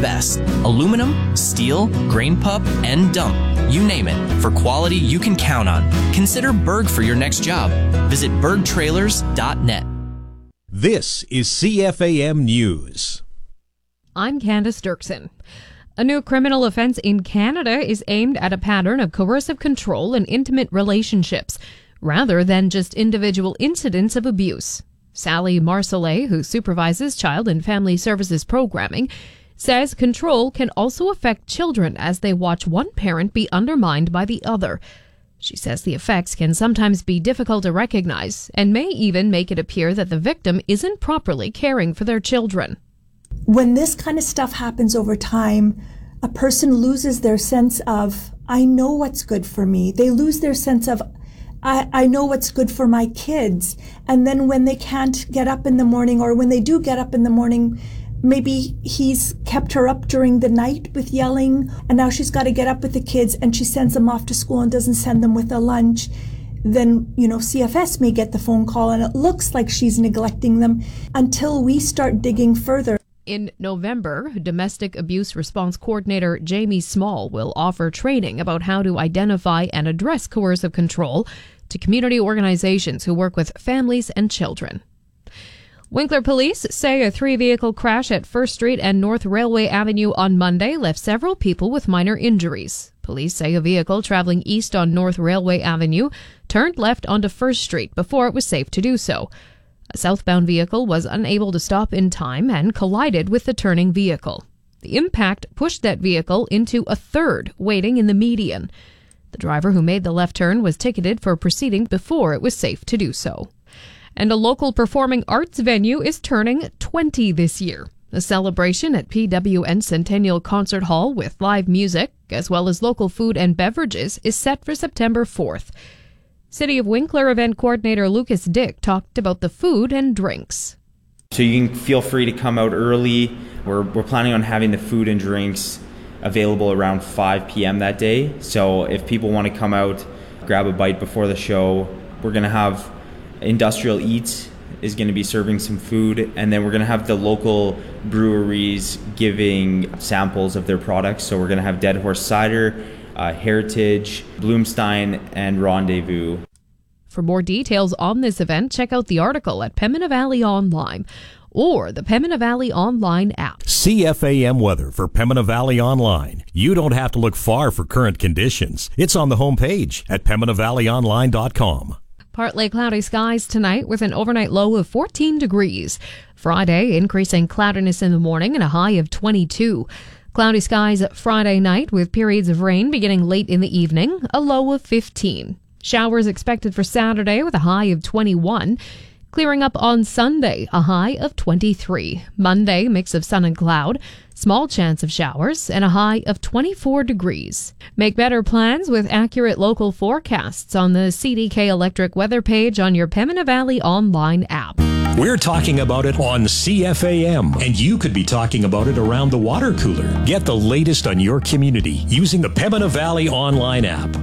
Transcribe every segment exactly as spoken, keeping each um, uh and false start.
best. Aluminum, steel, grain pup, and dump. You name it. For quality you can count on. Consider Berg for your next job. Visit berg trailers dot net. This is C F A M News. I'm Candace Dirksen. A new criminal offense in Canada is aimed at a pattern of coercive control in intimate relationships, rather than just individual incidents of abuse. Sally Marcellet, who supervises Child and Family Services programming, says control can also affect children as they watch one parent be undermined by the other. She says the effects can sometimes be difficult to recognize and may even make it appear that the victim isn't properly caring for their children. When this kind of stuff happens over time, a person loses their sense of, I know what's good for me. They lose their sense of, I, I know what's good for my kids. And then when they can't get up in the morning, or when they do get up in the morning, maybe he's kept her up during the night with yelling, and now she's got to get up with the kids, and she sends them off to school and doesn't send them with a lunch. Then, you know, C F S may get the phone call, and it looks like she's neglecting them until we start digging further. In November, Domestic Abuse Response Coordinator Jamie Small will offer training about how to identify and address coercive control to community organizations who work with families and children. Winkler police say a three-vehicle crash at First Street and North Railway Avenue on Monday left several people with minor injuries. Police say a vehicle traveling east on North Railway Avenue turned left onto First Street before it was safe to do so. A southbound vehicle was unable to stop in time and collided with the turning vehicle. The impact pushed that vehicle into a third waiting in the median. The driver who made the left turn was ticketed for proceeding before it was safe to do so. And a local performing arts venue is turning twenty this year. A celebration at P W N Centennial Concert Hall with live music, as well as local food and beverages, is set for September fourth. City of Winkler event coordinator Lucas Dick talked about the food and drinks. So you can feel free to come out early. We're, we're planning on having the food and drinks available around five p.m. that day. So if people want to come out, grab a bite before the show, we're going to have Industrial Eats is going to be serving some food, and then we're going to have the local breweries giving samples of their products. So we're going to have Dead Horse Cider, uh, Heritage, Bloomstein, and Rendezvous. For more details on this event, check out the article at Pembina Valley Online or the Pembina Valley Online app. C F A M weather for Pembina Valley Online. You don't have to look far for current conditions. It's on the homepage at pembina valley online dot com. Partly cloudy skies tonight with an overnight low of fourteen degrees. Friday, increasing cloudiness in the morning and a high of twenty-two. Cloudy skies Friday night with periods of rain beginning late in the evening, a low of fifteen. Showers expected for Saturday with a high of twenty-one. Clearing up on Sunday, a high of twenty-three. Monday, mix of sun and cloud. Small chance of showers and a high of twenty-four degrees. Make better plans with accurate local forecasts on the C D K Electric weather page on your Pembina Valley Online app. We're talking about it on C F A M, and you could be talking about it around the water cooler. Get the latest on your community using the Pembina Valley Online app.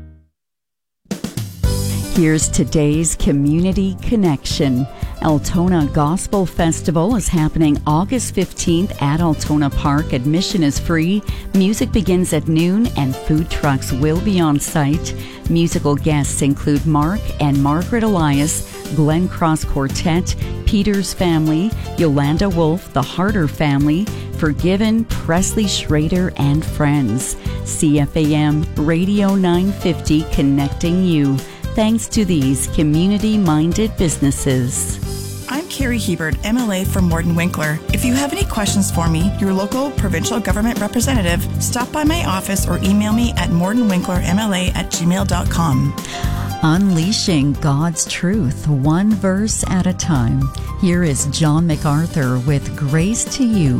Here's today's Community Connection. Altona Gospel Festival is happening August fifteenth at Altona Park. Admission is free. Music begins at noon and food trucks will be on site. Musical guests include Mark and Margaret Elias, Glen Cross Quartet, Peter's Family, Yolanda Wolf, the Harder Family, Forgiven, Presley Schrader, and Friends. C F A M Radio nine fifty connecting you. Thanks to these community-minded businesses. I'm Carrie Hebert, M L A from Morden Winkler. If you have any questions for me, your local provincial government representative, stop by my office or email me at morden winkler m l a at gmail dot com. Unleashing God's truth, one verse at a time. Here is John MacArthur with Grace to You.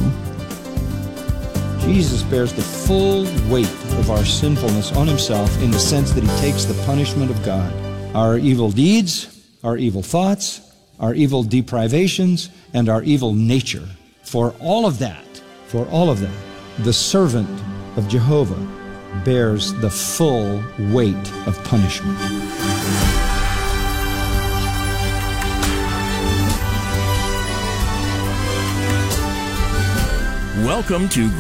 Jesus bears the full weight of our sinfulness on himself in the sense that he takes the punishment of God. Our evil deeds, our evil thoughts, our evil deprivations, and our evil nature. For all of that, for all of that, the servant of Jehovah bears the full weight of punishment. Welcome to